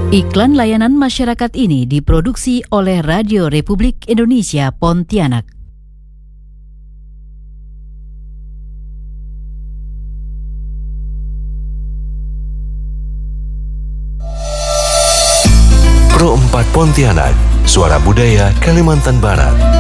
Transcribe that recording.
Iklan layanan masyarakat ini diproduksi oleh Radio Republik Indonesia Pontianak. Pro 4 Pontianak, suara budaya Kalimantan Barat.